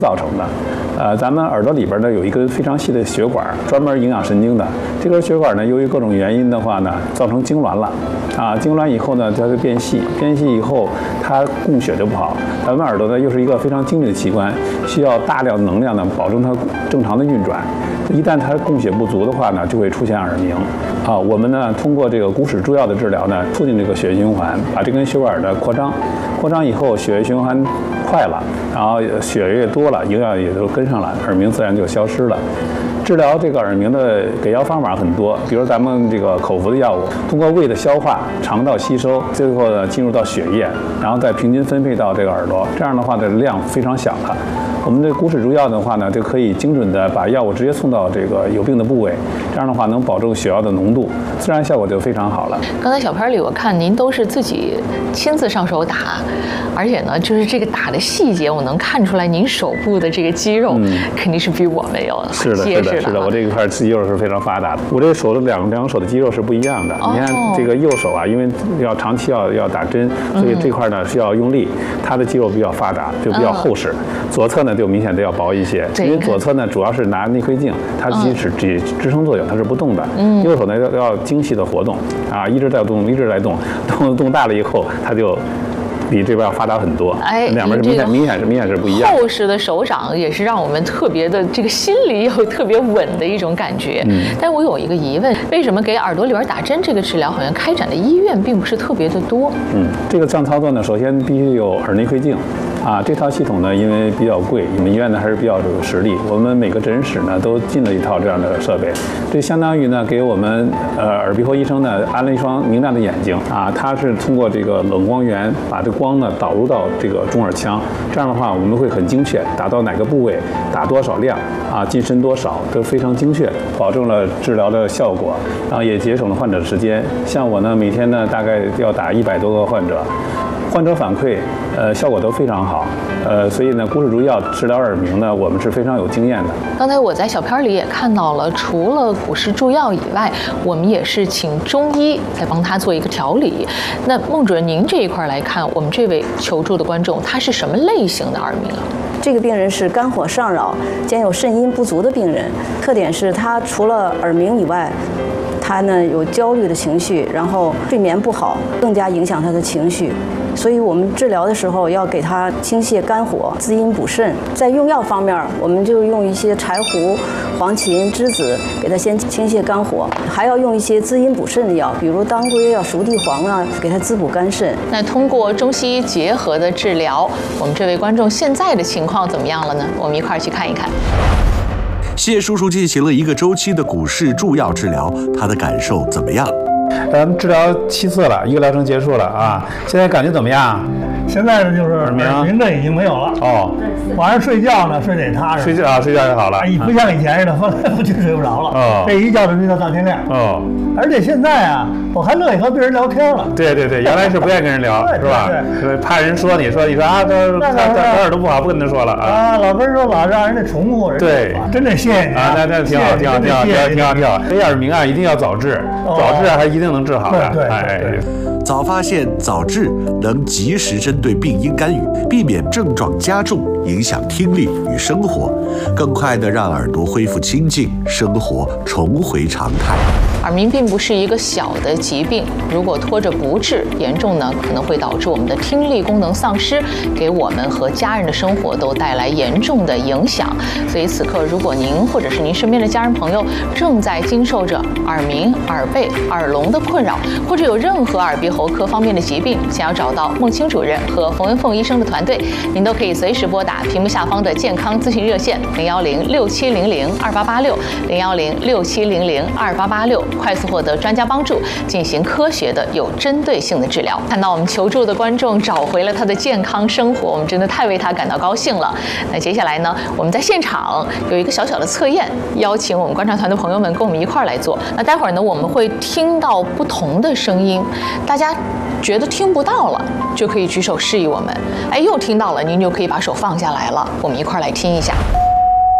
造成的。咱们耳朵里边呢有一根非常细的血管，专门营养神经的。这根血管呢，由于各种原因的话呢，造成痉挛了。痉挛以后呢，它就变细，变细以后它供血就不好。咱们耳朵呢又是一个非常精密的器官，需要大量能量呢，保证它正常的运转。一旦它供血不足的话呢，就会出现耳鸣。我们呢通过这个骨齿注药的治疗呢，促进这个血液循环，把这根血管的扩张以后，血液循环快了，然后血液多了，营养也就跟上了，耳鸣自然就消失了。治疗这个耳鸣的给药方法很多，比如咱们这个口服的药物，通过胃的消化、肠道吸收，最后呢进入到血液，然后再平均分配到这个耳朵，这样的话的量非常小了。我们这骨齿注药的话呢，就可以精准的把药物直接送到这个有病的部位，这样的话能保证血药的浓度，自然效果就非常好了。 刚才小片里我看您都是自己亲自上手打，而且呢，就是这个打的细节，我能看出来您手部的这个肌肉肯定是比我们有结实的。 是的，我这一块肌肉是非常发达的。我这手的两手的肌肉是不一样的。你看这个右手因为要长期要打针，所以这块呢是要用力，它的肌肉比较发达，就比较厚实。左侧呢就明显的要薄一些，因为左侧呢主要是拿内窥镜，它起支撑作用，它是不动的。右手呢要精细的活动一直在动，一直在动，动大了以后，它就比这边要发达很多。两边是明显是不一样。 厚实的手掌也是让我们特别的这个心里有特别稳的一种感觉。但我有一个疑问，为什么给耳朵里边打针这个治疗好像开展的医院并不是特别的多？ 这个操作呢，首先必须有耳内窥镜。这套系统呢，因为比较贵，我们医院呢还是比较有实力。我们每个诊室呢都进了一套这样的设备，这相当于呢给我们耳鼻喉医生呢安了一双明亮的眼睛它是通过这个冷光源把这光呢导入到这个中耳腔，这样的话我们会很精确，打到哪个部位，打多少量进深多少都非常精确，保证了治疗的效果，然后也节省了患者的时间。像我呢每天呢大概要打100多个患者。患者反馈，效果都非常好，所以呢，骨齿注药治疗耳鸣呢，我们是非常有经验的。 刚才我在小片里也看到了，除了骨齿注药以外，我们也是请中医在帮他做一个调理。那孟主任，您这一块来看，我们这位求助的观众，他是什么类型的耳鸣这个病人是肝火上扰兼有肾阴不足的病人，特点是他除了耳鸣以外，他呢有焦虑的情绪，然后睡眠不好，更加影响他的情绪。所以我们治疗的时候要给他清泻肝火、滋阴补肾。在用药方面，我们就用一些柴胡、黄芩、栀子，给他先清泻肝火，还要用一些滋阴补肾的药，比如当归熟地黄给他滋补肝肾。 那通过中西医结合的治疗，我们这位观众现在的情况怎么样了呢？我们一块儿去看一看。 谢叔叔进行了1个周期的骨齿注药治疗，他的感受怎么样？ 咱们治疗7次了，1个疗程结束了现在感觉怎么样？ 现在呢就是耳鸣的已经没有了晚上睡觉呢睡得踏实， 睡觉就好了， 不像以前似的翻来覆去睡不着了这一觉就睡到大天亮而且现在我还乐意和别人聊天了。 对，原来是不愿意跟人聊，是吧？对，怕人说你说他耳朵不好，不跟他说了老跟人说老让人家重复人， 对， 真得谢谢你那挺好。这耳鸣一定要早治，早治还一定能治好的。 对。 早发现早治，能及时针对病因干预，避免症状加重，影响听力与生活，更快地让耳朵恢复清静，生活重回常态。 耳鸣并不是一个小的疾病，如果拖着不治，严重呢可能会导致我们的听力功能丧失，给我们和家人的生活都带来严重的影响。所以此刻，如果您或者是您身边的家人朋友正在经受着耳鸣、耳背、耳聋的困扰，或者有任何耳鼻喉科方面的疾病，想要找到孟青主任和冯文凤医生的团队，您都可以随时拨打屏幕下方的健康咨询热线010-6700-2886，010-6700-2886，快速获得专家帮助，进行科学的有针对性的治疗。看到我们求助的观众找回了他的健康生活，我们真的太为他感到高兴了。那接下来呢，我们在现场有一个小小的测验，邀请我们观察团的朋友们跟我们一块儿来做。那待会儿呢，我们会听到不同的声音，大家觉得听不到了，就可以举手示意我们。又听到了，您就可以把手放下来了。我们一块儿来听一下。